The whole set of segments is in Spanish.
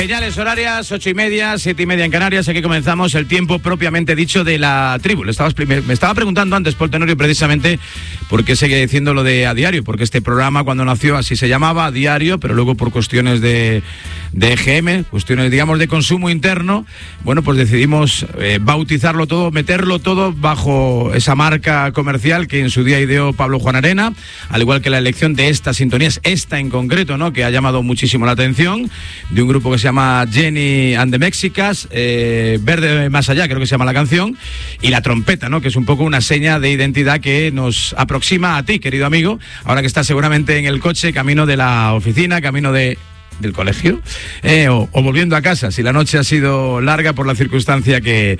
Señales horarias, 8:30, 7:30 en Canarias. Aquí comenzamos el tiempo propiamente dicho de la tribu. Me estaba preguntando antes, Paul Tenorio, precisamente por qué seguía diciendo lo de A Diario, porque este programa cuando nació así se llamaba, A Diario, pero luego por cuestiones de EGM, cuestiones digamos de consumo interno, bueno, pues decidimos bautizarlo todo, meterlo todo bajo esa marca comercial que en su día ideó Pablo Juan Arena, al igual que la elección de estas sintonías, esta en concreto, ¿no?, que ha llamado muchísimo la atención, de un grupo que se llama Jenny and the Mexicas, Verde Más Allá, creo que se llama la canción, y la trompeta, ¿no?, que es un poco una seña de identidad que nos aproxima a ti, querido amigo, ahora que estás seguramente en el coche, camino de la oficina, camino del colegio, o volviendo a casa, si la noche ha sido larga por la circunstancia que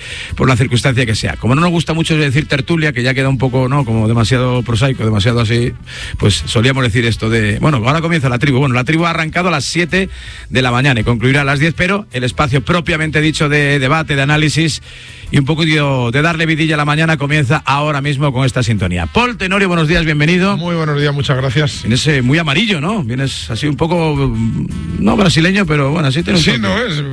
sea. Como no nos gusta mucho decir tertulia, que ya queda un poco, ¿no?, como demasiado prosaico, demasiado así, pues solíamos decir esto de, bueno, ahora comienza la tribu. Bueno, la tribu ha arrancado a las 7 de la mañana y concluirá a las 10, pero el espacio propiamente dicho de debate, de análisis y un poco de darle vidilla a la mañana comienza ahora mismo con esta sintonía. Paul Tenorio, buenos días, bienvenido. Muy buenos días, muchas gracias. Vienes muy amarillo, ¿no? Vienes así un poco, no brasileño, pero bueno, así te lo Sí, no, es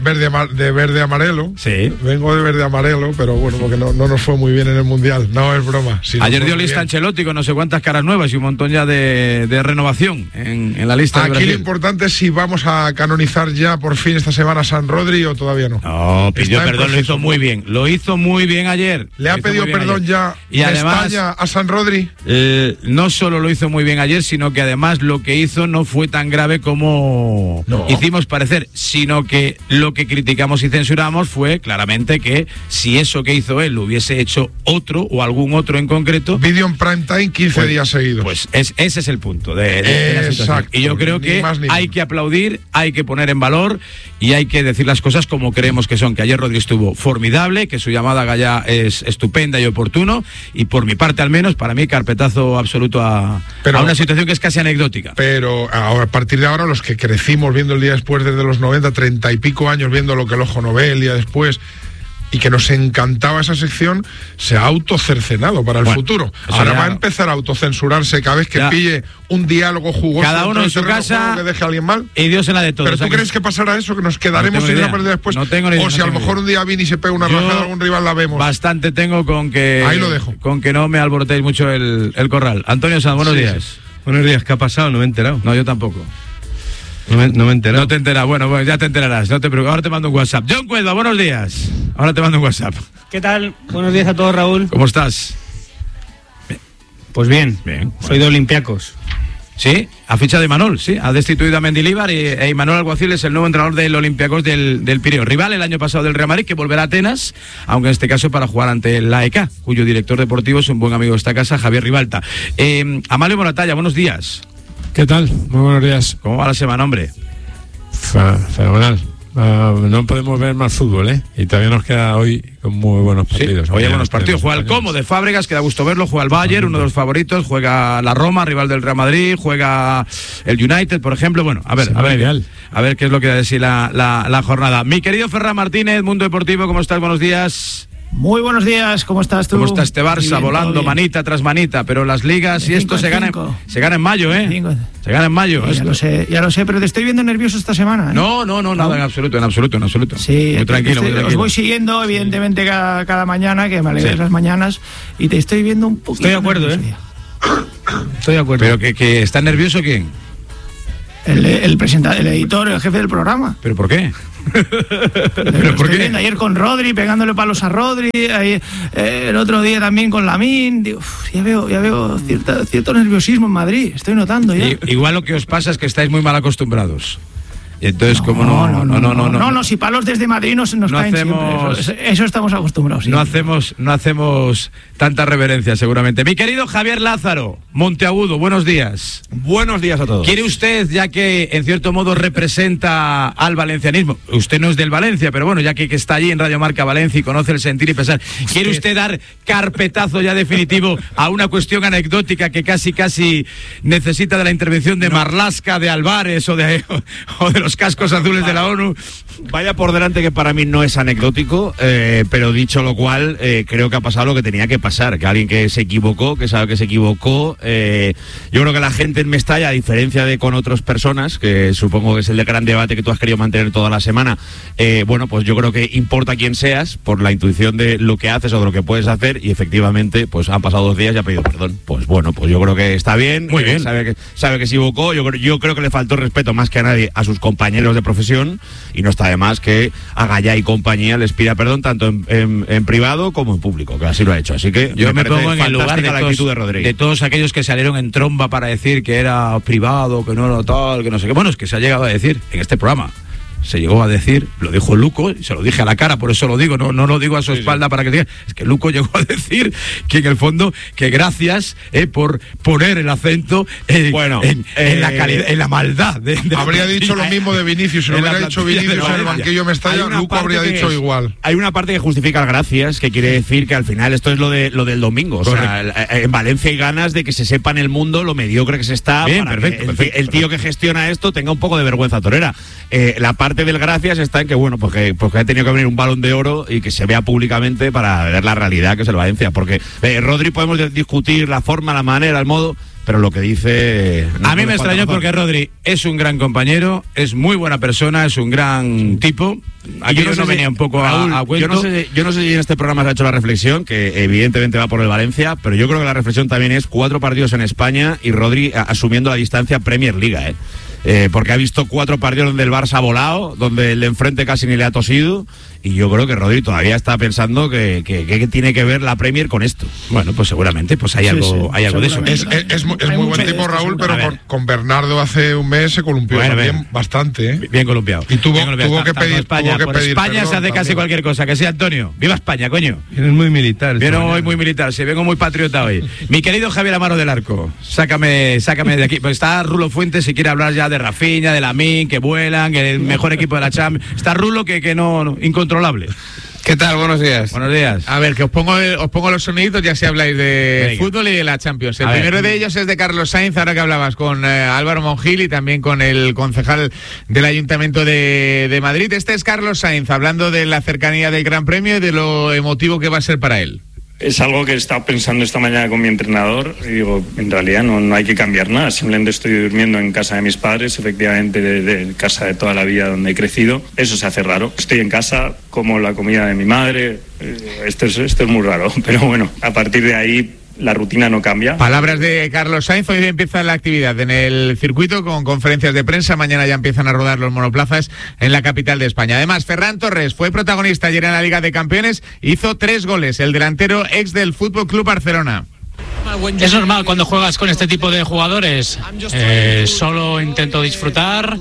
verde amarelo. Sí. Vengo de verde amarelo, pero bueno, porque no nos fue muy bien en el Mundial. No, es broma. Sí, ayer dio lista Ancelotti con no sé cuántas caras nuevas y un montón ya de renovación en la lista. Aquí lo importante es si vamos a canonizar ya por fin esta semana a San Rodri o todavía no. No, pidió perdón, lo hizo muy bien. Lo hizo muy bien ayer. ¿Le ha pedido perdón ya y además España a San Rodri? No solo lo hizo muy bien ayer, sino que además lo que hizo no fue tan grave como hicimos parecer, sino que lo que criticamos y censuramos fue claramente que si eso que hizo él lo hubiese hecho otro o algún otro en concreto. Vídeo en prime time 15 días seguidos. Pues ese es el punto de la situación. Y yo creo que hay que aplaudir, hay que poner en valor y hay que decir las cosas como creemos que son, que ayer Rodri estuvo formidable, que su llamada a Gallá es estupenda y oportuno, y por mi parte al menos, para mí carpetazo absoluto a una situación que es casi anecdótica. Pero ahora, a partir de ahora, los que crecimos viendo el día después desde los 90, 30 y pico años viendo lo que el ojo no ve el día después, y que nos encantaba esa sección, se ha autocercenado para el futuro. Ahora va a empezar a autocensurarse cada vez que pille un diálogo jugoso. Cada uno en su casa que deje a alguien mal. Y Dios en la de todos. ¿Pero tú crees que pasará eso? ¿Que nos quedaremos sin una partida después? No tengo ni idea. O si a lo mejor un día Vini se pega una rajada a algún rival, la vemos. Bastante tengo con que... Ahí lo dejo. Con que no me alborotéis mucho el corral. Antonio Sanz, buenos días. Sí. Buenos días, ¿qué ha pasado? No me he enterado. No, yo tampoco. No me he enterado. No te enteras, bueno, ya te enterarás, no te preocupes, ahora te mando un WhatsApp. John Cuelva, buenos días. Ahora te mando un WhatsApp. ¿Qué tal? Buenos días a todos, Raúl. ¿Cómo estás? Pues bien. Soy de Olympiacos. Sí, a ficha de Imanol, sí, ha destituido a Mendilibar e Imanol Alguacil es el nuevo entrenador del Olympiacos del Pireo. Rival el año pasado del Real Madrid, que volverá a Atenas, aunque en este caso para jugar ante el AEK, cuyo director deportivo es un buen amigo de esta casa, Javier Ribalta. Amalio Moratalla, buenos días. ¿Qué tal? Muy buenos días. ¿Cómo va la semana, hombre? Fenomenal. No podemos ver más fútbol, ¿eh? Y todavía nos queda hoy con muy buenos partidos. Sí, hoy hay buenos partidos. Juega el Como de Fábregas, que da gusto verlo. Juega el Bayern, uno de los favoritos. Juega la Roma, rival del Real Madrid. Juega el United, por ejemplo. Bueno, a ver qué es lo que da de sí la jornada. Mi querido Ferran Martínez, Mundo Deportivo, ¿cómo estás? Buenos días. Muy buenos días, ¿cómo estás tú? ¿Cómo está este Barça volando manita tras manita? Pero las ligas y esto se gana en mayo, ¿eh? Se gana en mayo. Ya lo sé, pero te estoy viendo nervioso esta semana, ¿eh? No, nada, en absoluto. Sí, muy tranquilo. Os voy siguiendo, evidentemente, cada mañana, que me alegres las mañanas, y te estoy viendo un poquito. Estoy de acuerdo, Estoy de acuerdo. ¿Pero que está nervioso quién? El presentador, el editor, el jefe del programa. ¿Pero por qué? ¿Pero por qué? Viendo ayer con Rodri, pegándole palos a Rodri, el otro día también con Lamine. Digo, ya veo cierto nerviosismo en Madrid, estoy notando ya. Igual lo que os pasa es que estáis muy mal acostumbrados. Y entonces, no, si palos desde Madrid nos caen siempre. Eso estamos acostumbrados. No hacemos tanta reverencia, seguramente. Mi querido Javier Lázaro, Monteagudo, buenos días. Buenos días a todos. ¿Quiere usted, ya que en cierto modo representa al valencianismo, usted no es del Valencia, pero bueno, ya que está allí en Radio Marca Valencia y conoce el sentir y pensar, ¿quiere usted dar carpetazo ya definitivo a una cuestión anecdótica que casi necesita de la intervención de Marlaska, de Álvarez o de los los cascos azules de la ONU. Vaya por delante que para mí no es anecdótico, pero dicho lo cual, creo que ha pasado lo que tenía que pasar, que alguien que se equivocó, que sabe que se equivocó, yo creo que la gente en Mestalla, a diferencia de con otras personas, que supongo que es el de gran debate que tú has querido mantener toda la semana, bueno, pues yo creo que importa quién seas por la intuición de lo que haces o de lo que puedes hacer, y efectivamente, pues han pasado 2 días y ha pedido perdón. Pues bueno, pues yo creo que está bien, muy bien. Sabe que se equivocó, yo creo que le faltó respeto más que a nadie a sus compañeros de profesión, y no está de más que a Gallá y compañía les pida perdón tanto en privado como en público, que así lo ha hecho. Así que yo me pongo en el lugar de todos aquellos que salieron en tromba para decir que era privado, que no era tal, que no sé qué. Bueno, es que se ha llegado a decir en este programa. Se llegó a decir, lo dijo Luco, y se lo dije a la cara, por eso lo digo, no lo digo a su espalda para que diga, es que Luco llegó a decir que en el fondo, que gracias por poner el acento en la calidad, en la maldad. Habría dicho lo mismo de Vinicius, si lo hubiera dicho Vinicius en el banquillo Mestalla, Luco habría dicho igual. Hay una parte que justifica el gracias, que quiere decir que al final esto es lo del domingo. O sea, en Valencia hay ganas de que se sepa en el mundo lo mediocre que se está. Bien, para perfecto, que el tío que gestiona esto tenga un poco de vergüenza torera. La parte del gracias está en que, bueno, porque ha tenido que venir un Balón de Oro y que se vea públicamente para ver la realidad que es el Valencia. Porque Rodri podemos discutir la forma, la manera, el modo, pero lo que dice... A mí me extrañó porque Rodri es un gran compañero, es muy buena persona, es un gran tipo. Aquí yo no venía un poco a cuento. Yo no sé si en este programa se ha hecho la reflexión, que evidentemente va por el Valencia, pero yo creo que la reflexión también es 4 partidos en España y Rodri asumiendo la distancia Premier Liga, porque ha visto 4 partidos donde el Barça ha volado, donde el de enfrente casi ni le ha tosido, y yo creo que Rodri todavía está pensando que tiene que ver la Premier con esto. Bueno, pues seguramente pues hay algo de eso. Es muy buen tipo, Raúl, pero con Bernardo hace un mes se columpió bastante. Bien columpiado. Y tuvo que pedir España. Por España se hace casi también. Cualquier cosa, que sea Antonio. ¡Viva España, coño! Vienes muy militar. Vengo hoy muy militar, sí, vengo muy patriota hoy. Mi querido Javier Amaro del Arco, sácame de aquí. Pues está Rulo Fuentes, si quiere hablar ya de Rafinha, de Lamine, que vuelan, que el mejor equipo de la Champions. Está Rulo que no incontrolable. ¿Qué tal? Buenos días. Buenos días. A ver, que os pongo los soniditos, ya si habláis de fútbol y de la Champions. El primero de ellos es de Carlos Sainz, ahora que hablabas con Álvaro Monjil y también con el concejal del Ayuntamiento de Madrid. Este es Carlos Sainz, hablando de la cercanía del Gran Premio y de lo emotivo que va a ser para él. Es algo que he estado pensando esta mañana con mi entrenador y digo, en realidad no hay que cambiar nada, simplemente estoy durmiendo en casa de mis padres, efectivamente de casa de toda la vida donde he crecido. Eso se hace raro. Estoy en casa, como la comida de mi madre, esto es muy raro, pero bueno, a partir de ahí la rutina no cambia. Palabras de Carlos Sainz. Hoy empieza la actividad en el circuito con conferencias de prensa. Mañana ya empiezan a rodar los monoplazas en la capital de España. Además, Ferran Torres fue protagonista ayer en la Liga de Campeones. Hizo 3 goles. El delantero ex del Fútbol Club Barcelona. Es normal cuando juegas con este tipo de jugadores. Solo intento disfrutar,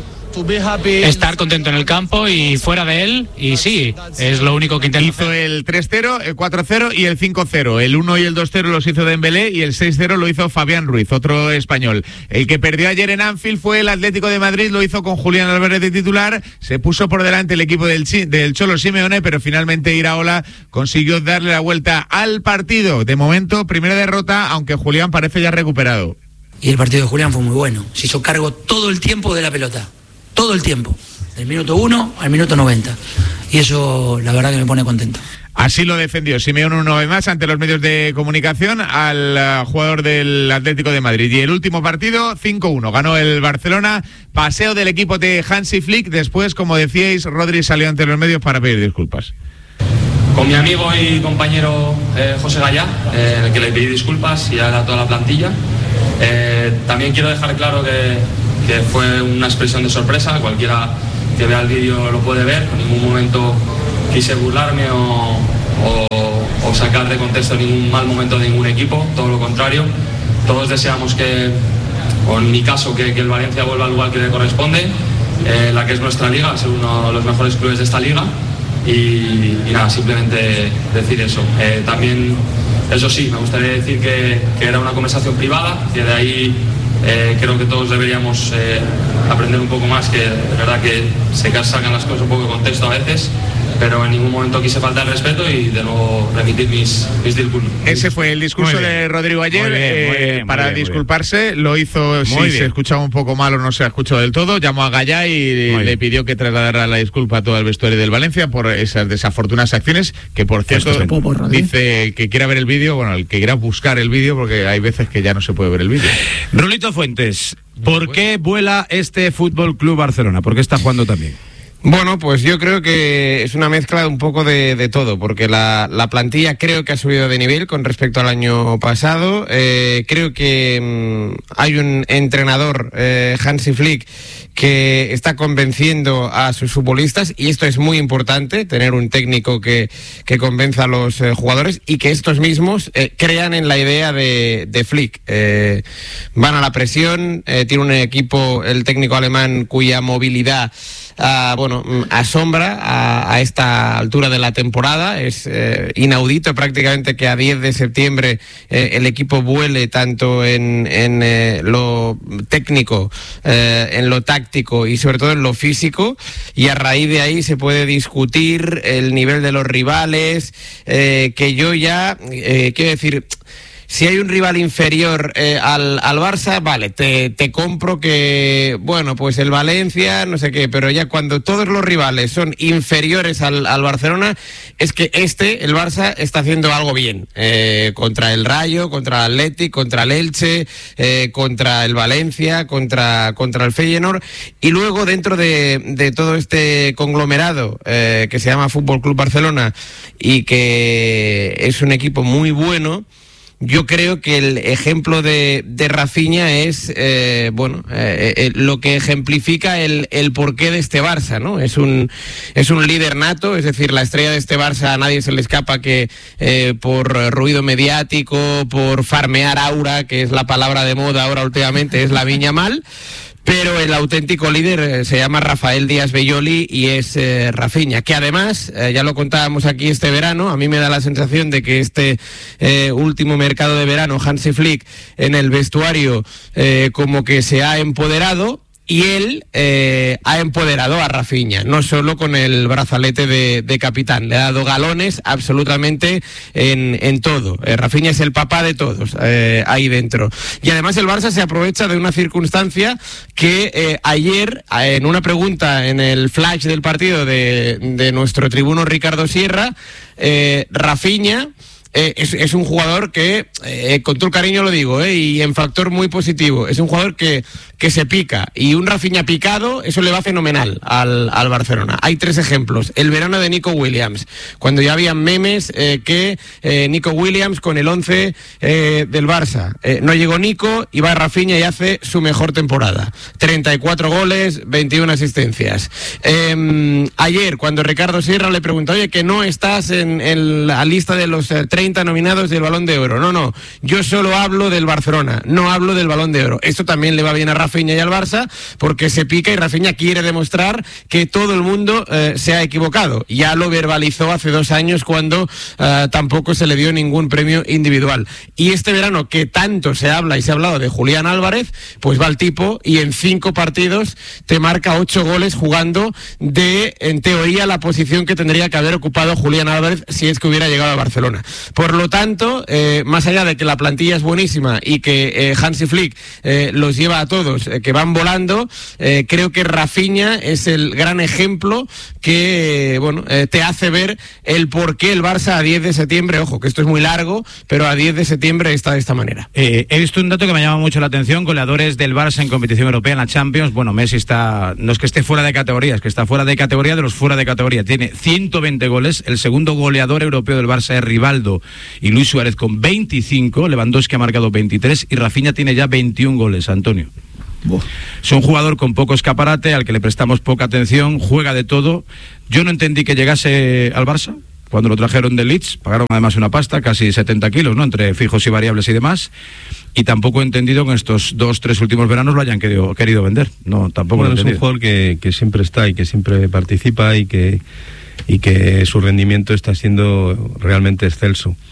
estar contento en el campo y fuera de él, y sí, es lo único que intento. Hizo el 3-0, el 4-0 y el 5-0. El 1 y el 2-0 los hizo Dembélé y el 6-0 lo hizo Fabián Ruiz, otro español. El que perdió ayer en Anfield fue el Atlético de Madrid, lo hizo con Julián Álvarez de titular. Se puso por delante el equipo del Cholo Simeone, pero finalmente Iraola consiguió darle la vuelta al partido. De momento, primera derrota, aunque Julián parece ya recuperado. Y el partido de Julián fue muy bueno. Se hizo cargo todo el tiempo de la pelota. Todo el tiempo, del minuto 1 al minuto 90. Y eso, la verdad, que me pone contento. Así lo defendió Simeone una vez más ante los medios de comunicación al jugador del Atlético de Madrid. Y el último partido, 5-1. Ganó el Barcelona. Paseo del equipo de Hansi Flick. Después, como decíais, Rodri salió ante los medios para pedir disculpas. Con mi amigo y compañero José Gallá, el que le pedí disculpas y a toda la plantilla. También quiero dejar claro que fue una expresión de sorpresa. Cualquiera que vea el vídeo lo puede ver. En ningún momento quise burlarme o sacar de contexto ningún mal momento de ningún equipo, todo lo contrario. Todos deseamos o en mi caso, que el Valencia vuelva al lugar que le corresponde, la que es nuestra liga, ser uno de los mejores clubes de esta liga. Y nada, simplemente decir eso. También, eso sí, me gustaría decir que era una conversación privada, que de ahí creo que todos deberíamos aprender un poco más, que de verdad que se sacan las cosas un poco de contexto a veces, pero en ningún momento quise faltar el respeto y de nuevo remitir mis disculpas. Ese fue el discurso de Rodrigo ayer. Muy bien, para disculparse, lo hizo, si se escuchaba un poco mal o no se ha escuchado del todo, llamó a Gallá y le pidió que trasladara la disculpa a todo el vestuario del Valencia por esas desafortunadas acciones, que por cierto dice que quiera ver el vídeo, bueno, el que quiera buscar el vídeo, porque hay veces que ya no se puede ver el vídeo. Rulito Fuentes, ¿por qué vuela este Fútbol Club Barcelona? ¿Por qué está jugando también? Bueno, pues yo creo que es una mezcla un poco de todo, porque la plantilla creo que ha subido de nivel con respecto al año pasado. Creo que hay un entrenador, Hansi Flick, que está convenciendo a sus futbolistas, y esto es muy importante, tener un técnico que convenza a los jugadores y que estos mismos crean en la idea de Flick. Van a la presión, tiene un equipo, el técnico alemán, cuya movilidad asombra a esta altura de la temporada. Es inaudito prácticamente que a 10 de septiembre el equipo vuele tanto en lo técnico, en lo táctico y sobre todo en lo físico, y a raíz de ahí se puede discutir el nivel de los rivales, que yo ya quiero decir, si hay un rival inferior al Barça, vale, te compro que, bueno, pues el Valencia, no sé qué, pero ya cuando todos los rivales son inferiores al Barcelona, es que el Barça está haciendo algo bien. Contra el Rayo, contra el Athletic, contra el Elche, contra el Valencia, contra el Feyenoord, y luego dentro de todo este conglomerado que se llama Fútbol Club Barcelona, y que es un equipo muy bueno, yo creo que el ejemplo de Rafinha es lo que ejemplifica el porqué de este Barça, ¿no? Es un líder nato, es decir, la estrella de este Barça a nadie se le escapa que por ruido mediático, por farmear aura, que es la palabra de moda ahora últimamente, es Lamine Yamal. Pero el auténtico líder se llama Rafael Díaz Belloli y es Rafinha, que además, ya lo contábamos aquí este verano, a mí me da la sensación de que este último mercado de verano, Hansi Flick en el vestuario como que se ha empoderado, y él ha empoderado a Rafinha, no solo con el brazalete de capitán, le ha dado galones absolutamente en todo. Rafinha es el papá de todos ahí dentro. Y además el Barça se aprovecha de una circunstancia que ayer, en una pregunta en el flash del partido de nuestro tribuno Ricardo Sierra, Rafinha es un jugador que, con todo el cariño lo digo, y en factor muy positivo, es un jugador que se pica, y un Rafinha picado, eso le va fenomenal al Barcelona. Hay 3 ejemplos. El verano de Nico Williams, cuando ya habían memes que Nico Williams con el 11 del Barça. No llegó Nico, y va Rafinha y hace su mejor temporada. 34 goles, 21 asistencias. Ayer, cuando Ricardo Sierra le preguntó, oye, que no estás en la lista de los 30 nominados del Balón de Oro. No, yo solo hablo del Barcelona, no hablo del Balón de Oro. Esto también le va bien a Rafinha y al Barça, porque se pica, y Rafinha quiere demostrar que todo el mundo se ha equivocado. Ya lo verbalizó hace 2 años cuando tampoco se le dio ningún premio individual. Y este verano, que tanto se habla y se ha hablado de Julián Álvarez, pues va el tipo y en 5 partidos te marca 8 goles jugando en teoría, la posición que tendría que haber ocupado Julián Álvarez si es que hubiera llegado a Barcelona. Por lo tanto, más allá de que la plantilla es buenísima y que Hansi Flick los lleva a todos, que van volando, creo que Rafinha es el gran ejemplo que te hace ver el por qué el Barça a 10 de septiembre, ojo, que esto es muy largo, pero a 10 de septiembre está de esta manera. He visto un dato que me llama mucho la atención: goleadores del Barça en competición europea, en la Champions. Bueno, Messi está, no es que esté fuera de categoría, es que está fuera de categoría de los fuera de categoría. Tiene 120 goles, el segundo goleador europeo del Barça es Rivaldo y Luis Suárez con 25, Lewandowski ha marcado 23 y Rafinha tiene ya 21 goles, Antonio. Es un jugador con poco escaparate, al que le prestamos poca atención, juega de todo. Yo no entendí que llegase al Barça cuando lo trajeron del Leeds, pagaron además una pasta, casi 70 kilos, ¿no?, entre fijos y variables y demás, y tampoco he entendido que en estos 2-3 últimos veranos lo hayan querido vender. No, tampoco lo he entendido. Es un jugador que siempre está y que siempre participa y que su rendimiento está siendo realmente excelso.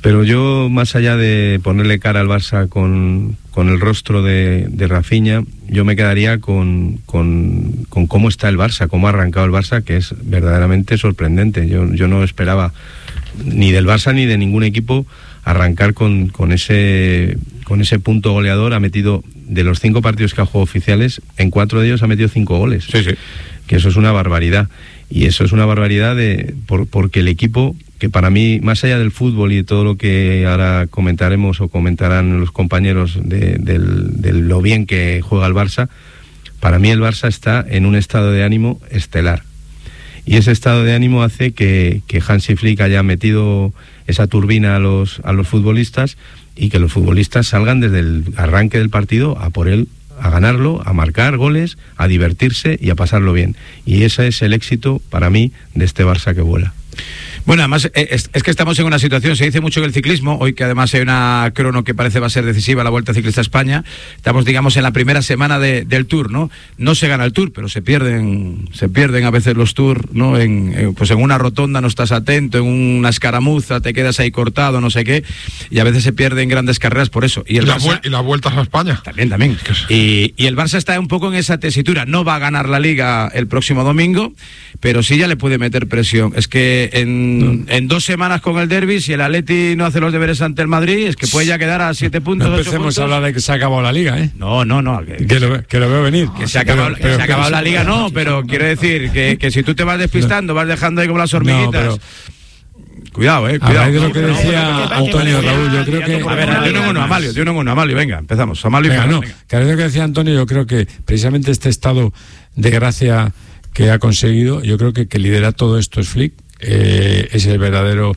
Pero yo, más allá de ponerle cara al Barça con el rostro de Rafinha, yo me quedaría con cómo está el Barça, cómo ha arrancado el Barça, que es verdaderamente sorprendente. Yo no esperaba ni del Barça ni de ningún equipo arrancar con ese punto goleador. Ha metido, de los 5 partidos que ha jugado oficiales, en 4 de ellos ha metido 5 goles. Sí. Que eso es una barbaridad. Y eso es una barbaridad porque el equipo, que para mí, más allá del fútbol y de todo lo que ahora comentaremos o comentarán los compañeros de lo bien que juega el Barça, para mí el Barça está en un estado de ánimo estelar. Y ese estado de ánimo hace que Hansi Flick haya metido esa turbina a los futbolistas, y que los futbolistas salgan desde el arranque del partido a por él, a ganarlo, a marcar goles, a divertirse y a pasarlo bien. Y ese es el éxito, para mí, de este Barça que vuela. Bueno, además es que estamos en una situación, se dice mucho que el ciclismo, hoy que además hay una crono que parece va a ser decisiva, la Vuelta Ciclista a España, estamos, digamos, en la primera semana del Tour, ¿no? No se gana el Tour, pero se pierden a veces los Tours, ¿no? Pues en una rotonda no estás atento, en una escaramuza te quedas ahí cortado, no sé qué, y a veces se pierden grandes carreras por eso. Y las Vueltas a España. También. Y el Barça está un poco en esa tesitura, no va a ganar la Liga el próximo domingo, pero sí ya le puede meter presión. Es que en 2 semanas con el derbi, si el Atleti no hace los deberes ante el Madrid, es que puede ya quedar a 7 puntos. No empecemos a hablar de que se ha acabado la Liga, ¿eh? No. Que lo veo venir. Que se ha acabado la Liga, no, pero quiero decir que si tú te vas despistando, vas dejando ahí como las hormiguitas. Cuidado, cuidado. A raíz de lo que decía Antonio, Raúl, yo creo que... A ver, de uno en uno, Amalio, venga, empezamos. Amalio, venga. Que a raíz de lo que decía Antonio, yo creo que precisamente este estado de gracia que ha conseguido, yo creo que lidera todo esto es Flick. Es el verdadero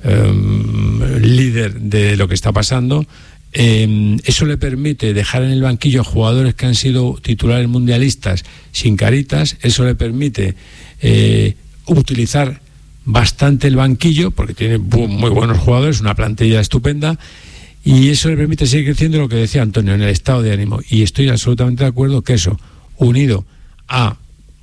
líder de lo que está pasando. Eso le permite dejar en el banquillo a jugadores que han sido titulares mundialistas sin caritas. Eso le permite utilizar bastante el banquillo, porque tiene muy buenos jugadores, una plantilla estupenda, y eso le permite seguir creciendo, lo que decía Antonio, en el estado de ánimo. Y estoy absolutamente de acuerdo que eso, unido a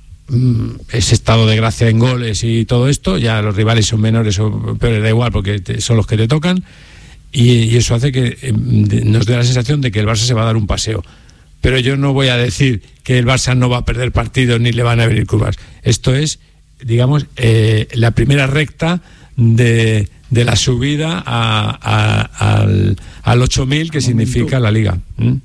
ese estado de gracia en goles y todo esto, ya los rivales son menores pero da igual porque son los que te tocan, y eso hace que nos dé la sensación de que el Barça se va a dar un paseo. Pero yo no voy a decir que el Barça no va a perder partidos ni le van a venir curvas. Esto es, digamos, la primera recta de la subida al 8000 que significa la Liga.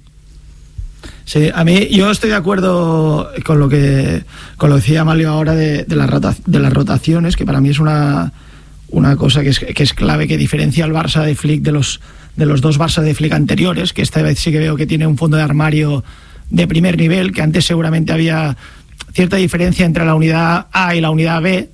Sí, a mí, yo estoy de acuerdo con lo que decía Amalio ahora de las rotaciones, que para mí es una cosa que es clave, que diferencia al Barça de Flick de los 2 Barça de Flick anteriores, que esta vez sí que veo que tiene un fondo de armario de primer nivel, que antes seguramente había cierta diferencia entre la unidad A y la unidad B,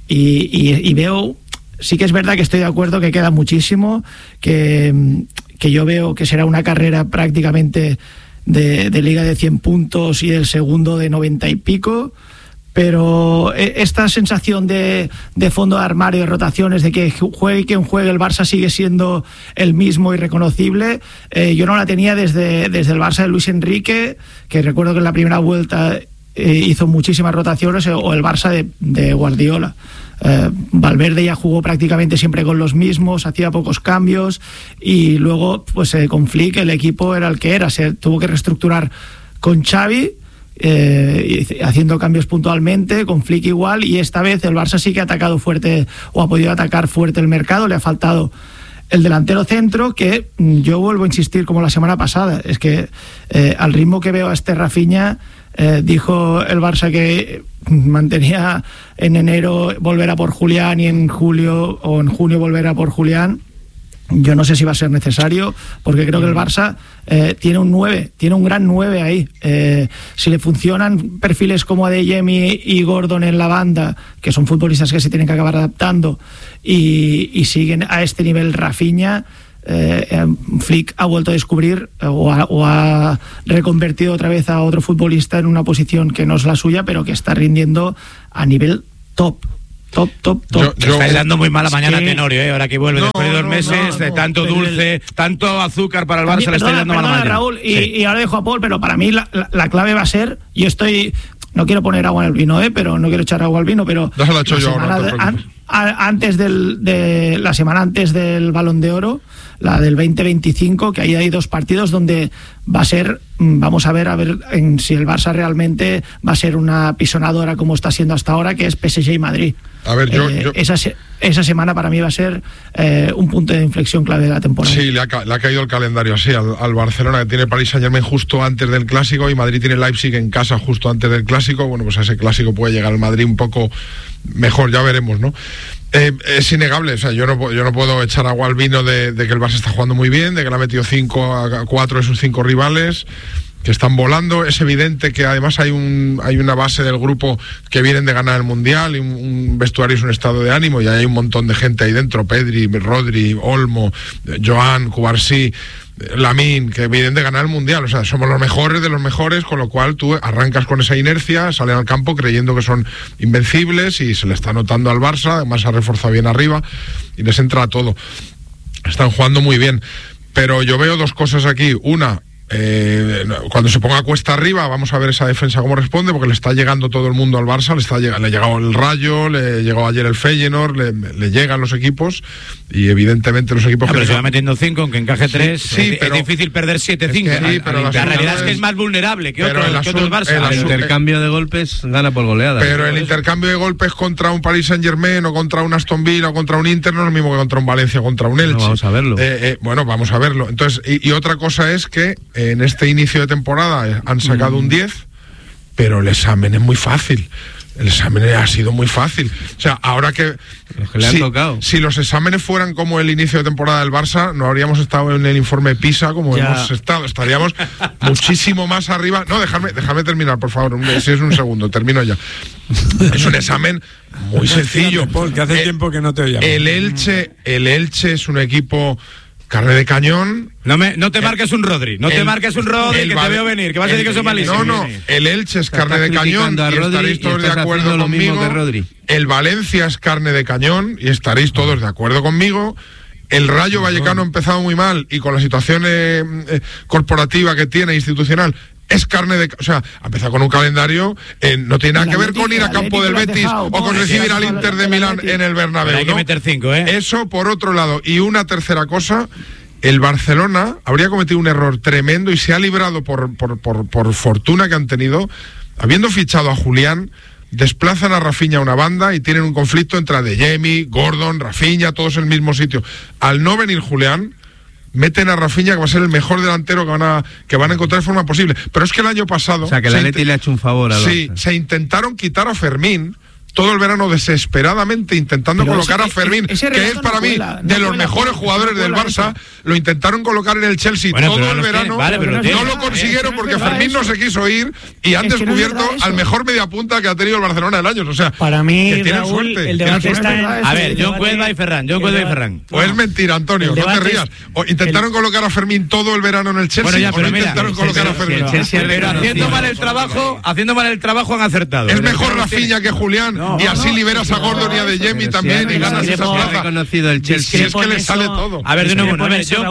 y veo, sí que es verdad que estoy de acuerdo que queda muchísimo, que yo veo que será una carrera prácticamente de liga de 100 puntos y del segundo de 90 y pico, pero esta sensación de fondo de armario, de rotaciones, de que juegue quien juegue, el Barça sigue siendo el mismo y reconocible, yo no la tenía desde el Barça de Luis Enrique, que recuerdo que en la primera vuelta hizo muchísimas rotaciones, o el Barça de Guardiola. Valverde ya jugó prácticamente siempre con los mismos, hacía pocos cambios, y luego pues con Flick el equipo era el que era, se tuvo que reestructurar con Xavi, haciendo cambios puntualmente, con Flick igual, y esta vez el Barça sí que ha atacado fuerte, o ha podido atacar fuerte el mercado. Le ha faltado el delantero centro, que yo vuelvo a insistir como la semana pasada, es que al ritmo que veo a este Rafinha, dijo el Barça que mantenía en enero volver a por Julián, y en julio o en junio volver a por Julián. Yo no sé si va a ser necesario, porque creo que el Barça tiene un 9, tiene un gran 9 ahí. Si le funcionan perfiles como Adeyemi y Gordon en la banda, que son futbolistas que se tienen que acabar adaptando, y siguen a este nivel Rafinha, Flick ha vuelto a descubrir o ha reconvertido otra vez a otro futbolista en una posición que no es la suya, pero que está rindiendo a nivel top. Estáis dando muy mala mañana a Tenorio, ahora que vuelve después de 2 meses de tanto dulce, tanto azúcar para el Barça, le estáis dando mala mañana. Raúl, y ahora dejo a Paul, pero para mí la clave va a ser, no quiero poner agua en el vino, pero no quiero echar agua al vino, pero la antes la semana antes del Balón de Oro, la del 2025, que ahí hay 2 partidos donde va a ser, vamos a ver si el Barça realmente va a ser una pisonadora como está siendo hasta ahora, que es PSG y Madrid. A ver, esa semana para mí va a ser un punto de inflexión clave de la temporada. Sí, le ha caído el calendario así al Barcelona, que tiene Paris Saint-Germain justo antes del Clásico, y Madrid tiene Leipzig en casa justo antes del Clásico. Bueno, pues a ese Clásico puede llegar el Madrid un poco mejor, ya veremos, ¿no? Es innegable, o sea, yo no puedo echar agua al vino de que el Barça está jugando muy bien, de que le ha metido 5-4 de sus 5 rivales, que están volando. Es evidente que además hay una base del grupo que vienen de ganar el Mundial, y un vestuario es un estado de ánimo, y hay un montón de gente ahí dentro: Pedri, Rodri, Olmo, Joan, Cubarsí, Lamine, que vienen de ganar el Mundial. O sea, somos los mejores de los mejores, con lo cual tú arrancas con esa inercia, salen al campo creyendo que son invencibles, y se le está notando al Barça. Además se ha reforzado bien arriba y les entra todo. Están jugando muy bien, pero yo veo 2 cosas aquí. Una, cuando se ponga cuesta arriba, vamos a ver esa defensa cómo responde, porque le está llegando todo el mundo al Barça. Le ha llegado el Rayo, le llegó ayer el Feyenoord, le llegan los equipos, y evidentemente los equipos... pero se va metiendo 5, aunque encaje 3, sí, es difícil perder 7-5. Pero la realidad es que es más vulnerable que otro el Barça. El intercambio de golpes gana por goleada. Pero el intercambio de golpes contra un Paris Saint-Germain, o contra un Aston Villa, o contra un Inter, no es lo mismo que contra un Valencia o contra un Elche. No, vamos a verlo. Bueno, vamos a verlo. Entonces, y otra cosa es que en este inicio de temporada han sacado un 10, pero el examen es muy fácil. El examen ha sido muy fácil. O sea, ahora que le han tocado. Si los exámenes fueran como el inicio de temporada del Barça, no habríamos estado en el informe PISA como hemos estado. Estaríamos muchísimo más arriba. No, déjame terminar, por favor. Si es un segundo, termino ya. Es un examen muy sencillo. Paul, que hace tiempo que no te oíamos. El Elche es un equipo carne de cañón. No te marques un Rodri, te marques un Rodri, que te veo venir, que vas a decir que son malísimos. No, el Elche es carne de cañón, y estaréis todos de acuerdo conmigo. El Valencia es carne de cañón, y estaréis todos de acuerdo conmigo. El Rayo Vallecano ha empezado muy mal, y con la situación corporativa que tiene, institucional, es carne de... O sea, ha empezado con un calendario, no tiene nada que ver con ir a campo del Betis o con recibir al Inter de Milán en el Bernabéu. Hay que meter 5, Eso por otro lado. Y una tercera cosa, el Barcelona habría cometido un error tremendo, y se ha librado por fortuna que han tenido, habiendo fichado a Julián. Desplazan a Rafinha a una banda y tienen un conflicto entre Adeyemi, Gordon, Rafinha, todos en el mismo sitio. Al no venir Julián, meten a Rafinha, que va a ser el mejor delantero que van a encontrar de forma posible. Pero es que el año pasado... O sea, que el Atleti le ha hecho un favor a Barça. Se intentaron quitar a Fermín todo el verano desesperadamente, intentando colocar a Fermín, que es para mí de los mejores jugadores del Barça. Lo intentaron colocar en el Chelsea todo el verano, no lo consiguieron porque Fermín no se quiso ir, y han descubierto al mejor mediapunta que ha tenido el Barcelona en años. O sea, para mí, Raúl, el debate está en... A ver, John Cuelva y Ferran. Pues es mentira, Antonio, no te rías. Intentaron colocar a Fermín todo el verano en el Chelsea, intentaron colocar a Fermín. Pero haciendo mal el trabajo han acertado. Es mejor Rafinha que Julián. Y así liberas a Gordon y a Adeyemi también, y ganas esa plaza. Reconocido el Chelsea. Si es que le sale todo. A ver, de nuevo,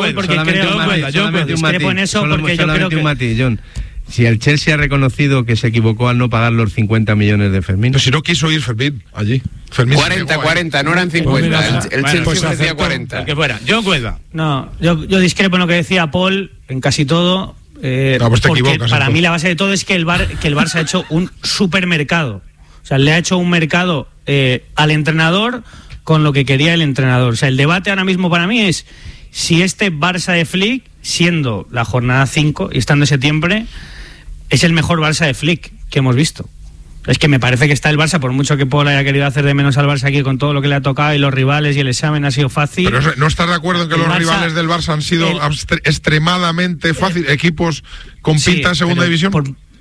discrepo en eso porque yo creo que... Si el Chelsea ha reconocido que se equivocó al no pagar los 50 millones de Fermín. Pero si no quiso ir Fermín allí. Fermín 40, no eran 50. El Chelsea hacía 40. El que fuera. John Cuelva. No, yo discrepo en lo que decía Paul en casi todo. Pues porque para mí la base de todo es que el Barça ha hecho un supermercado. O sea, le ha hecho un mercado al entrenador con lo que quería el entrenador. O sea, el debate ahora mismo para mí es si este Barça de Flick, siendo la jornada 5 y estando en septiembre, es el mejor Barça de Flick que hemos visto. Es que me parece que está el Barça, por mucho que Paul haya querido hacer de menos al Barça aquí con todo lo que le ha tocado y los rivales y el examen ha sido fácil. Pero ¿no estás de acuerdo en que los rivales del Barça han sido extremadamente fáciles? Equipos con pinta en segunda división.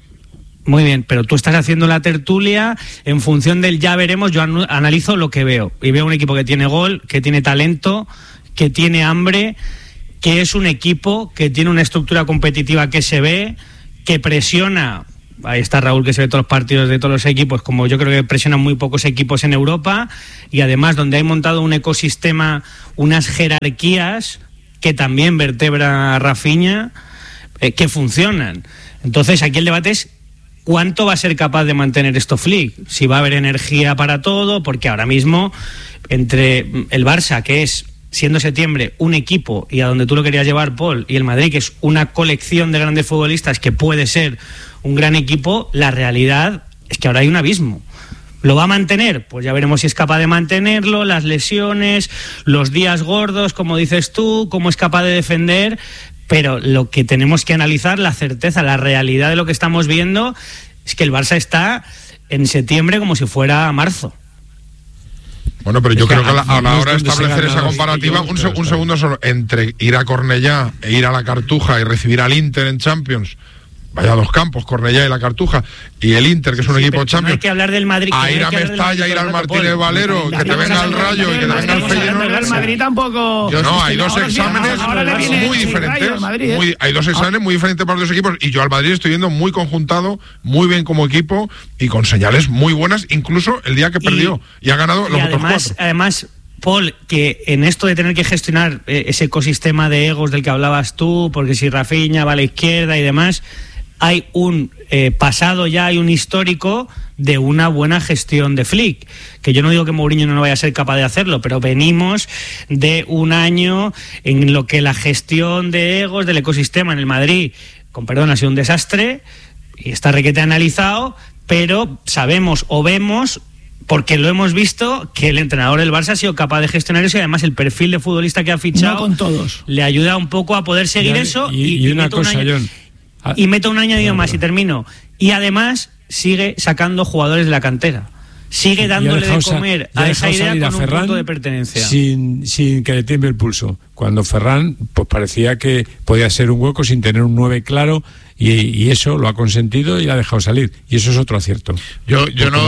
Muy bien, pero tú estás haciendo la tertulia en función del ya veremos. Yo analizo lo que veo, y veo un equipo que tiene gol, que tiene talento, que tiene hambre, que es un equipo que tiene una estructura competitiva que se ve, que presiona. Ahí está Raúl, que se ve todos los partidos de todos los equipos, como yo creo que presionan muy pocos equipos en Europa, y además donde hay montado un ecosistema, unas jerarquías que también vertebra a Rafinha, que funcionan. Entonces aquí el debate es ¿cuánto va a ser capaz de mantener esto Flick? Si va a haber energía para todo, porque ahora mismo entre el Barça, que es, siendo septiembre, un equipo, y a donde tú lo querías llevar, Paul, y el Madrid, que es una colección de grandes futbolistas que puede ser un gran equipo, la realidad es que ahora hay un abismo. ¿Lo va a mantener? Pues ya veremos si es capaz de mantenerlo, las lesiones, los días gordos, como dices tú, cómo es capaz de defender, pero lo que tenemos que analizar, la certeza, la realidad de lo que estamos viendo, es que el Barça está en septiembre como si fuera marzo. Bueno, pero yo creo que a la hora de establecer esa comparativa, un segundo solo, entre ir a Cornellá e ir a la Cartuja y recibir al Inter en Champions, vaya dos campos, Cornellá y la Cartuja, y el Inter, que es un equipo Champions. No hay que hablar del Madrid. A ir a Mestalla, ir al Martínez Valero, que te venga el Rayo y que te venga el Feyenoord. El Madrid tampoco. No, hay dos exámenes muy diferentes. Hay dos exámenes muy diferentes para los dos equipos. Y yo al Madrid estoy viendo muy conjuntado, muy bien como equipo y con señales muy buenas, incluso el día que perdió y ha ganado los otros cuatro. Además, Paul, que en esto de tener que gestionar ese ecosistema de egos del que hablabas tú, porque si Rafinha va a la izquierda y demás, hay un pasado ya, hay un histórico de una buena gestión de Flick, que yo no digo que Mourinho no vaya a ser capaz de hacerlo, pero venimos de un año en lo que la gestión de egos del ecosistema en el Madrid, con perdón, ha sido un desastre, y está requete analizado, pero sabemos o vemos, porque lo hemos visto, que el entrenador del Barça ha sido capaz de gestionar eso, y además el perfil de futbolista que ha fichado, no con todos, le ayuda un poco a poder seguir eso. Y una cosa, John. Y meto un añadido más y termino. Y además sigue sacando jugadores de la cantera. Sigue dándole de comer a esa idea con un punto de pertenencia. Sin que le tiemble el pulso. Cuando Ferran pues parecía que podía ser un hueco sin tener un 9 claro, y eso lo ha consentido y lo ha dejado salir. Y eso es otro acierto. Yo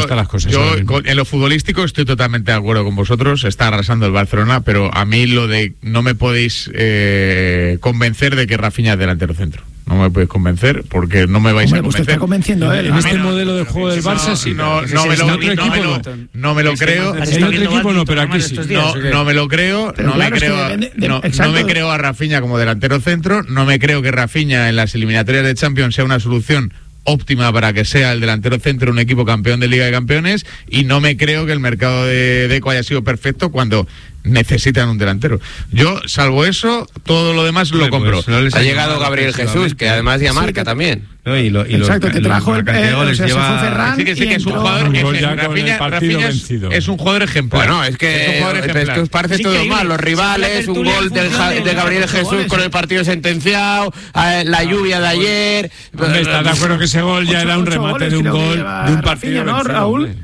en lo futbolístico estoy totalmente de acuerdo con vosotros. Está arrasando el Barcelona, pero a mí lo de no me podéis convencer de que Rafinha es delantero centro. No me podéis convencer porque no me vais a convencer. Usted está convenciendo él. En este modelo de juego del Barça sí. No me lo creo. En otro equipo no, pero aquí sí. No me lo creo. No me creo a Rafinha como delantero centro. No me creo que Rafinha en las eliminatorias de Champions sea una solución óptima para que sea el delantero centro de un equipo campeón de Liga de Campeones, y no me creo que el mercado de Deco haya sido perfecto cuando necesitan un delantero. Yo, salvo eso, todo lo demás lo compro. Pues ha llegado Gabriel Jesús, que además ya marca también. No, exacto, te trajo el goles se fue Ferran. Sí que es un jugador Rafinha es un jugador ejemplar. Bueno, es que os parece todo mal. Los rivales, un gol de Gabriel Jesús con el partido sentenciado, la lluvia de ayer. ¿Estás de acuerdo que ese gol ya era un remate de un gol de un partido vencido? Raúl,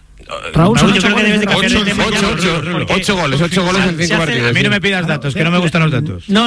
yo creo que debes de cambiar el tema. 8 goles en 5 partidos. A mí no me pidas datos, que no me gustan los datos. No,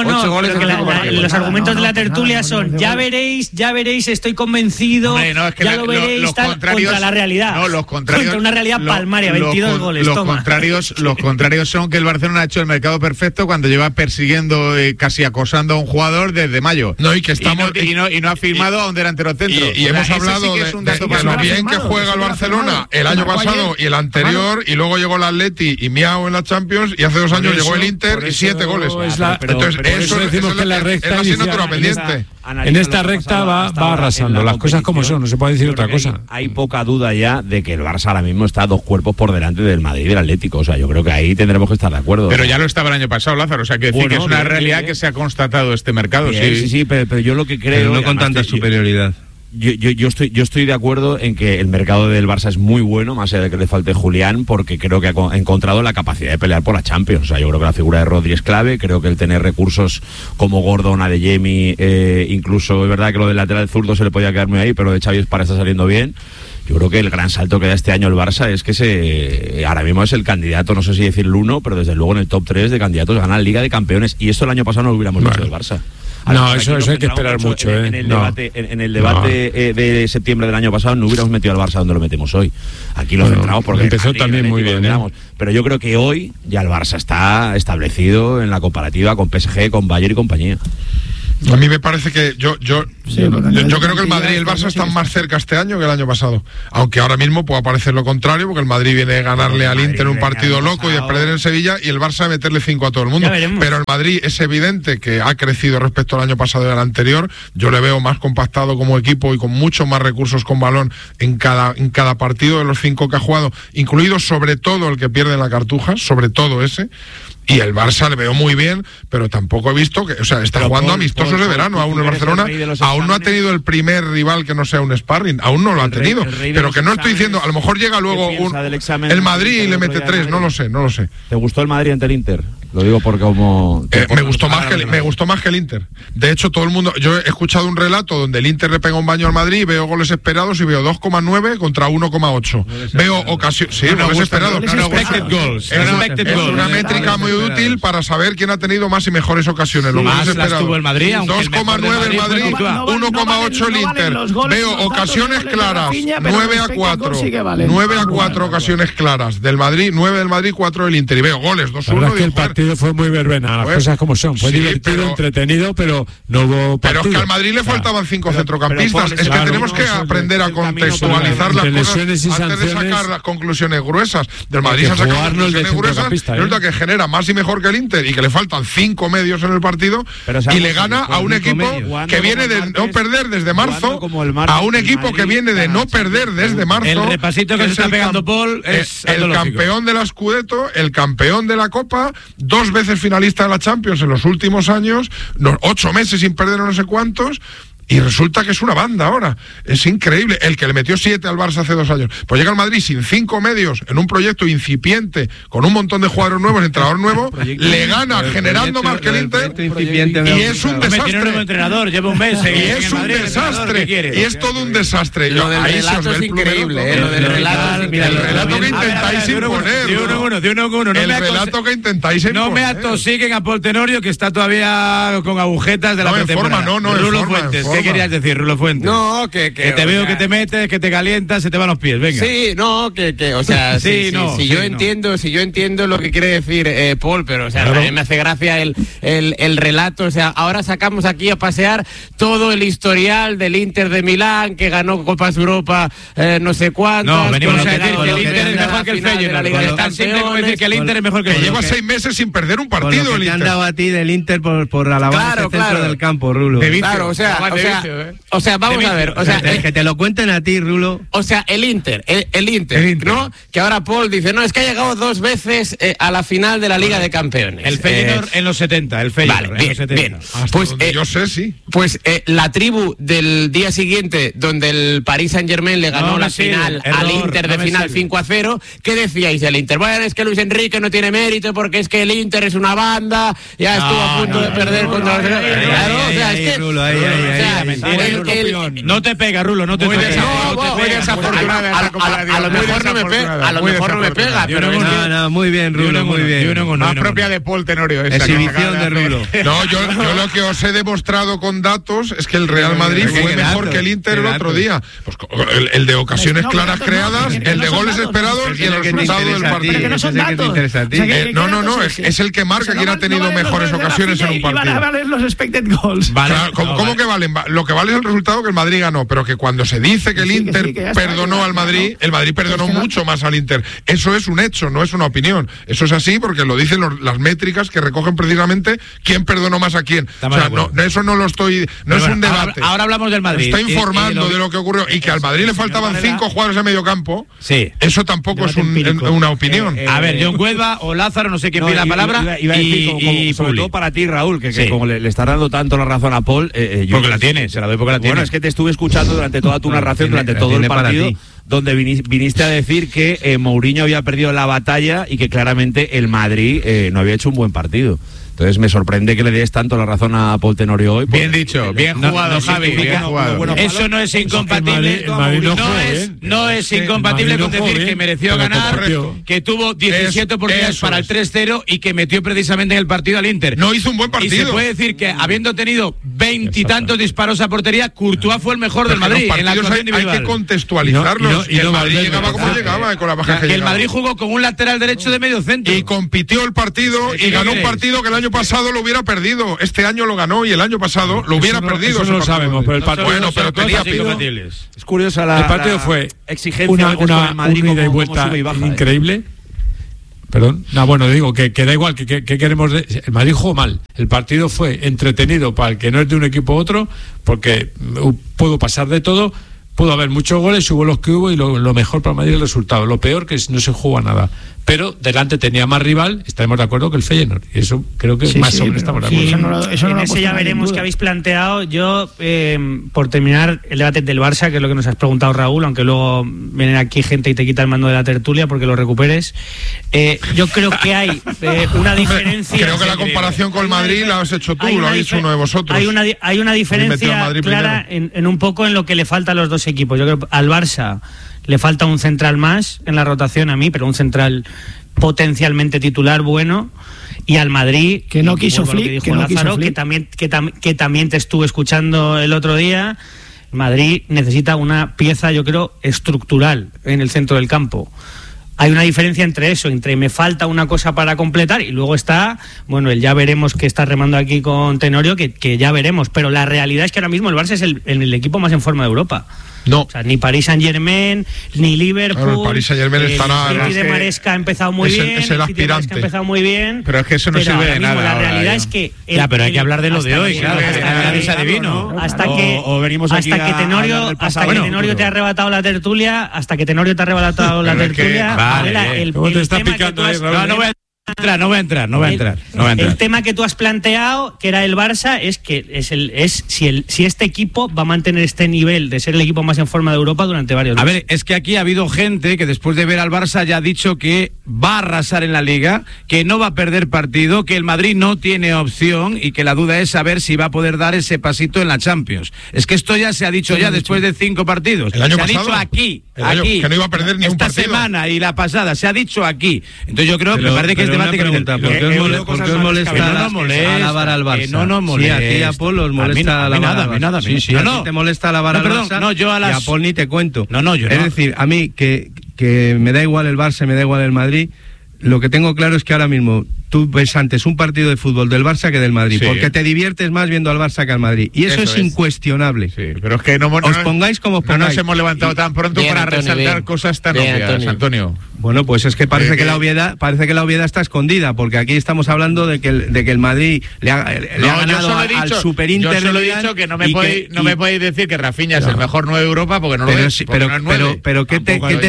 los argumentos de la tertulia son: ya veréis, estoy convencido, ya lo veréis, contra la realidad. No, los contrarios. Contra una realidad palmaria, 22 goles. Los contrarios son que el Barcelona ha hecho el mercado perfecto cuando lleva persiguiendo, casi acosando a un jugador desde mayo. No, y que estamos y no ha firmado a un delantero centro. Y hemos hablado de lo bien que juega el Barcelona el año pasado y el anterior, y luego llegó el Atleti y miau en la Champions, y hace 2 años llegó el Inter y 7 goles. Entonces, eso decimos que la recta es la asignatura pendiente. En esta recta va arrasando, las cosas como son, no se puede decir otra cosa. Hay poca duda ya de que el Barça ahora mismo está 2 cuerpos por delante del Madrid y del Atlético. O sea, yo creo que ahí tendremos que estar de acuerdo. Pero ya lo estaba el año pasado, Lázaro. O sea, que decir que es una realidad que se ha constatado este mercado. Sí, pero yo lo que creo... Pero no con tanta superioridad. Yo estoy de acuerdo en que el mercado del Barça es muy bueno, más allá de que le falte Julián, porque creo que ha encontrado la capacidad de pelear por la Champions. O sea, yo creo que la figura de Rodri es clave. Creo que el tener recursos como Gordon, Adeyemi, incluso es verdad que lo del lateral zurdo se le podía quedar muy ahí, pero de Xavi Esparra está saliendo bien. Yo creo que el gran salto que da este año el Barça es que ahora mismo es el candidato, no sé si decir el 1, pero desde luego en el top 3 de candidatos a ganar Liga de Campeones. Y esto el año pasado no lo hubiéramos visto del Barça. No, eso hay que esperar mucho. En el debate de septiembre del año pasado no hubiéramos metido al Barça donde lo metemos hoy. Aquí lo centramos porque empezó también muy bien. Pero yo creo que hoy ya el Barça está establecido en la comparativa con PSG, con Bayern y compañía. A mí me parece que yo Sí, yo creo que el Madrid y el Barça están más cerca este año que el año pasado. Aunque ahora mismo pueda parecer lo contrario, porque el Madrid viene a ganarle al Inter un partido loco y a perder en Sevilla, y el Barça a meterle 5 a todo el mundo. Pero el Madrid es evidente que ha crecido respecto al año pasado y al anterior. Yo le veo más compactado como equipo y con muchos más recursos con balón en cada partido de los 5 que ha jugado, incluido sobre todo el que pierde en la Cartuja, sobre todo ese. Y el Barça le veo muy bien, pero tampoco he visto que, o sea, está jugando amistosos de verano. Aún el Barcelona aún no ha tenido el primer rival que no sea un sparring, aún no lo ha tenido. Pero que no estoy diciendo, a lo mejor llega luego el Madrid y le mete 3, no lo sé. ¿Te gustó el Madrid ante el Inter? Lo digo porque como... me gustó más que el Inter. De hecho, todo el mundo... Yo he escuchado un relato donde el Inter le pega un baño al Madrid, veo goles esperados y veo 2,9 contra 1,8. Veo ocasiones... Sí, goles esperados. Es una métrica muy útil para saber quién ha tenido más y mejores ocasiones. Los goles esperados. 2,9 el Madrid, 1,8 el Inter. Veo ocasiones claras, 9-4. 9-4 ocasiones claras del Madrid, 9 del Madrid, 4 del Inter. Y veo goles, 2-1. El partido fue muy verbena, las cosas como son. Fue divertido, entretenido, pero no hubo partido. Pero es que al Madrid le faltaban 5 centrocampistas. Es que tenemos que aprender a contextualizar las cosas antes de sacar las conclusiones gruesas. Del Madrid se han sacado conclusiones gruesas. Resulta que genera más y mejor que el Inter y que le faltan 5 medios en el partido y le gana a un equipo que viene de no perder desde marzo, a un equipo que viene de no perder desde marzo. El repasito que se está pegando Paul es el campeón de la Scudetto, el campeón de la Copa, 2 veces finalista de la Champions en los últimos años, 8 meses sin perder no sé cuántos. Y resulta que es una banda ahora. Es increíble. El que le metió 7 al Barça hace 2 años. Pues llega al Madrid sin 5 medios, en un proyecto incipiente, con un montón de jugadores nuevos, entrenador nuevo, le gana generando más que el Inter. Y es un desastre. Un nuevo entrenador, lleva un mes. Y es un desastre. Y es todo un desastre. Lo del relato es increíble. El relato que intentáis imponer. De uno en uno. El relato que intentáis imponer. No me atosiguen a Paul Tenorio, que está todavía con agujetas de la pretemporada. Rulo Fuentes. ¿Qué querías decir, Rulo Fuentes? No, que te veo que te metes, que te calientas, se te van los pies, venga. Sí, no, o sea, si yo entiendo lo que quiere decir Paul, pero o sea, a mí me hace gracia el relato, o sea, ahora sacamos aquí a pasear todo el historial del Inter de Milán, que ganó Copas Europa no sé cuántas. No, venimos a decir que el Inter es mejor que el Feyenoord. Es tan simple como decir que el Inter es mejor que el Feyenoord. Lleva 6 meses sin perder un partido el Inter. Te han dado a ti del Inter por alabar el centro del campo, Rulo. Claro, o sea, vamos a ver, o sea, que te lo cuenten a ti, Rulo. O sea, el Inter, ¿no? Que ahora Paul dice, no, es que ha llegado 2 veces a la final de la Liga de Campeones. El Feyenoord en los 70, el Feyenoord. Vale, bien. Pues yo sé, sí. Pues la tribu del día siguiente, donde el Paris Saint-Germain le ganó la final al Inter de final 5-0, ¿qué decíais del Inter? Bueno, es que Luis Enrique no tiene mérito porque es que el Inter es una banda, ya estuvo a punto de perder contra los... Claro, o sea, es que... No te pega, Rulo, no te pega. A lo mejor no me pega, pero no, muy bien, Rulo, muy bien. Más propia de Paul Tenorio. Exhibición de Rulo. No, yo lo que os he demostrado con datos es que el Real Madrid fue mejor que el Inter el otro día. Pues el de ocasiones claras creadas, el de goles esperados y el resultado del partido. No, es el que marca quién ha tenido mejores ocasiones en un partido. Van a valer los expected goals. ¿Cómo que valen? Lo que vale es el resultado que el Madrid ganó, pero que cuando se dice que el Inter perdonó al Madrid, el Madrid perdonó mucho más al Inter. Eso es un hecho, no es una opinión. Eso es así porque lo dicen las métricas que recogen precisamente quién perdonó más a quién. O sea, eso no lo estoy... No es un debate. Ahora hablamos del Madrid. Está informando de lo que ocurrió y que al Madrid le faltaban 5 jugadores en medio campo. Sí. Eso tampoco es una opinión. A ver, John Cuelva o Lázaro, no sé quién pide la palabra. Y sobre todo para ti, Raúl, que como le estás dando tanto la razón a Paul... porque la tiene, se la doy porque la tiene. Bueno, es que te estuve escuchando durante toda tu narración, durante todo el partido, donde viniste a decir que Mourinho había perdido la batalla y que claramente el Madrid no había hecho un buen partido. Entonces me sorprende que le des tanto la razón a Paul Tenorio hoy. Bien dicho, bien jugado, Javi, bien jugado. Eso no es incompatible. No es incompatible con decir que mereció ganar, que tuvo 17 oportunidades para el 3-0 y que metió precisamente en el partido al Inter. No hizo un buen partido. Y se puede decir que habiendo tenido 20 y tantos disparos a portería, Courtois fue el mejor del Madrid en la actuación individual. Hay que contextualizarlos. Y el Madrid llegaba como llegaba, con la baja que el Madrid jugó con un lateral derecho de medio centro. Y compitió el partido y ganó un partido que el año año pasado lo hubiera perdido. Este año lo ganó y el año pasado lo hubiera perdido. Eso no lo sabemos, pero el partido... Bueno, pero tenía Es curiosa la... El partido fue exigencia una Madrid, ida y vuelta increíble. Perdón, bueno, digo que da igual, que queremos... El Madrid jugó mal, el partido fue entretenido para el que no es de un equipo u otro, porque pudo pasar de todo, pudo haber muchos goles, hubo los que hubo, y lo mejor para el Madrid es el resultado, lo peor que no se jugó a nada. Pero delante tenía más rival, estaremos de acuerdo, que el Feyenoord, y eso creo que más o menos estamos de acuerdo. En ese ya veremos que habéis planteado. Yo, por terminar el debate del Barça, que es lo que nos has preguntado, Raúl, aunque luego vienen aquí gente y te quita el mando de la tertulia porque lo recuperes, yo creo que hay una diferencia. Creo que la comparación con el Madrid la has hecho tú, lo habéis hecho uno de vosotros. Hay una diferencia clara en un poco en lo que le falta a los dos equipos. Yo creo que al Barça le falta un central más en la rotación a mí, pero un central potencialmente titular bueno. Y al Madrid, que no quiso Flick, que también te estuve escuchando el otro día. Madrid necesita una pieza, yo creo, estructural en el centro del campo. Hay una diferencia entre eso, entre me falta una cosa para completar, y luego está, bueno, el ya veremos que está remando aquí con Tenorio, que ya veremos, pero la realidad es que ahora mismo el Barça es el equipo más en forma de Europa. No. O sea, ni Paris Saint-Germain, ni Liverpool. Claro, el Paris Saint-Germain estará... El City de Maresca ha empezado muy bien. Es el aspirante. Ha empezado muy bien. Pero es que eso no sirve de nada. La realidad es que... pero hay que hablar de lo de hoy, claro. O venimos aquí hasta que Tenorio te ha arrebatado la tertulia, ¿Cómo te está picando ahí, Raúl? No voy a entrar. El tema que tú has planteado, que era el Barça, es que si este equipo va a mantener este nivel de ser el equipo más en forma de Europa durante varios meses. A ver, es que aquí ha habido gente que después de ver al Barça ya ha dicho que va a arrasar en la Liga, que no va a perder partido, que el Madrid no tiene opción y que la duda es saber si va a poder dar ese pasito en la Champions. Es que esto ya se ha dicho después de 5 partidos. El año se pasado, ha dicho aquí, que no iba a perder ni un partido. Esta semana y la pasada se ha dicho aquí. Entonces yo creo que me parece que es debate que ¿por qué os molesta alabar al Barça? No nos molesta. Sí, a ti y a Paul os molesta alabar al Barça. Sí, a ti te molesta alabar al Barça. Yo a y a Paul ni te cuento. Yo no. Es decir, a mí que me da igual el Barça, me da igual el Madrid. Lo que tengo claro es que ahora mismo tú ves antes un partido de fútbol del Barça que del Madrid, porque te diviertes más viendo al Barça que al Madrid, y eso es incuestionable. Sí, pero es que os pongáis como os pongáis. No nos hemos levantado tan pronto para resaltar cosas tan obvias, Antonio. Bueno, pues es que parece que la obviedad está escondida, porque aquí estamos hablando de que el Madrid le ha ganado al Super Inter. Yo solo he dicho que no me podéis decir que Rafinha es el mejor 9 de Europa porque no lo es. Pero ¿qué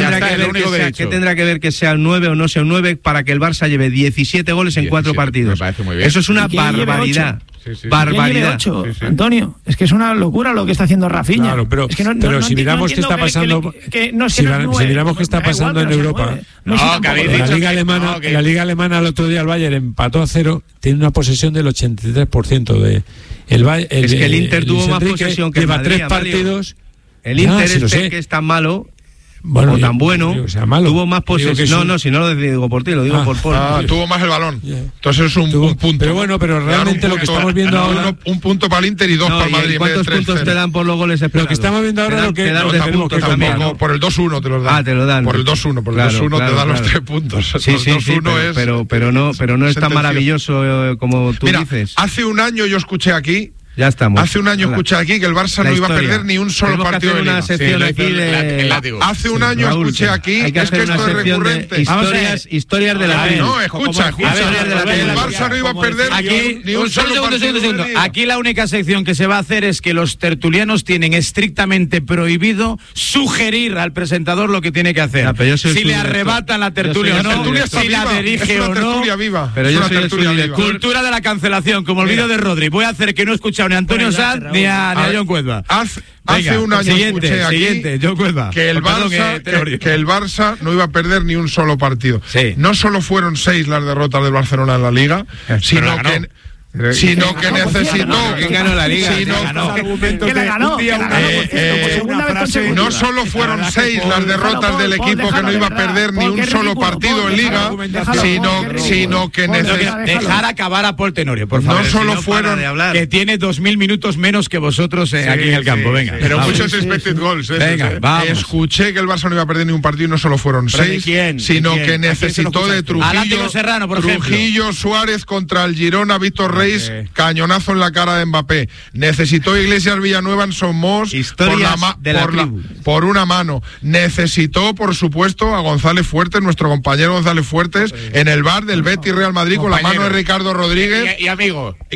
tendrá que ver que sea el 9 o no sea un 9 para que el Barça lleve 17 goles en 4 partidos? Me parece muy bien. Eso es una barbaridad. Barbaridad. 8, Antonio, es que es una locura lo que está haciendo Rafinha. Claro, pero, es que si miramos qué está pasando, si miramos qué está pasando en Europa, en la Liga Alemana el otro día el Bayern empató a 0, tiene una posesión del 83% de es que el Inter tuvo más posesión que el Madrid, lleva 3 partidos. El Inter que es tan malo. Bueno, o tan bueno, tuvo más posesión. Si no lo digo por ti, lo digo por Paul. Tuvo más el balón. Entonces es un punto. Pero bueno, pero realmente lo que estamos viendo ahora. Un punto para el Inter y 2 para el Madrid. ¿Cuántos puntos te dan por los goles esperados? Lo que estamos viendo ahora lo que tenemos que cambiar. Por el 2-1 te los dan. Te lo dan. Por el 2-1, por el 2-1 te dan los 3 puntos. Sí, pero no es tan maravilloso como tú dices. Hace un año yo escuché aquí. Ya estamos. Hace un año escuché aquí que el Barça no iba a perder ni un solo partido de Liga. Hace un año escuché aquí, es que esto es recurrente. Historias de la tele. No, escucha. El Barça no iba a perder ni un solo partido de Liga. Aquí la única sección que se va a hacer es que los tertulianos tienen estrictamente prohibido sugerir al presentador lo que tiene que hacer. Si le arrebatan la tertulia o no, si la dirige o no. Pero yo soy el cultura de la cancelación, como el vídeo de Rodri. Voy a hacer que no he escuchado ni a Antonio Sanz ni a John Cuezba. Hace un año escuché aquí John Cuezba. Que el Barça no iba a perder ni un solo partido. No solo fueron 6 las derrotas del Barcelona en la Liga, sino que... sino que necesitó. ¿Quién ganó la Liga? ¿Quién la ganó? No solo fueron 6 las derrotas del equipo que no iba a perder ni un solo partido en Liga, sino que dejar acabar a Paul Tenorio, por favor. No solo fueron que tiene 2000 minutos menos que vosotros aquí en el campo. Venga, pero vamos. muchos expected goals. Venga, vamos. Escuché que el Barça no iba a perder ni un partido y no solo fueron 6, sino que necesitó de Trujillo, Serrano, por ejemplo. Trujillo, Suárez contra el Girona, Víctor Reis, cañonazo en la cara de Mbappé. Necesitó Iglesias, Villanueva en Somos por una mano. Necesitó, por supuesto, a González Fuertes, nuestro compañero González Fuertes, en el bar del Betis Real Madrid con la mano de Ricardo Rodríguez. Y amigo.